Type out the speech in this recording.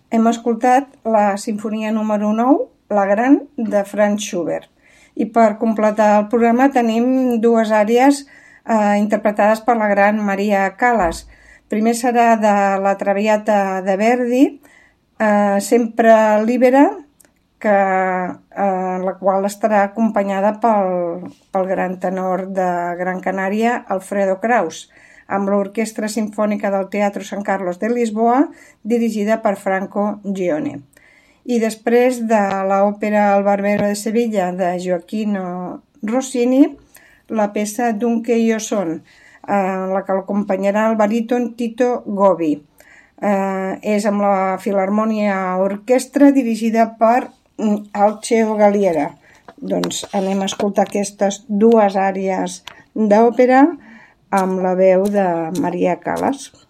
hem escoltat la sinfonia número 9, La Gran, de Franz Schubert. I per completar el programa tenim dues àries interpretades per la gran Maria Callas. Primer serà de la Traviata de Verdi, Sempre Libera, la qual estarà acompanyada pel gran tenor de Gran Canària, Alfredo Kraus, amb l'Orquestra Simfònica del Teatro San Carlos de Lisboa, dirigida per Franco Gione. I després de l'òpera El Barbero de Sevilla, de Gioacchino Rossini, la peça Dunque io son, la que l'acompanyarà el baríton Tito Gobi. És amb la Filharmonia Orquestra, dirigida per Alceo Galliera. Doncs anem a escoltar aquestes dues àries d'òpera amb la veu de Maria Callas.